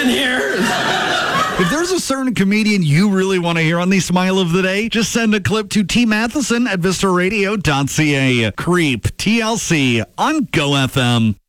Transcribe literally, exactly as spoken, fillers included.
in here? If there's a certain comedian you really want to hear on the Smile of the Day, just send a clip to T Matheson at vista radio dot c a. Creep, T L C, on Go F M.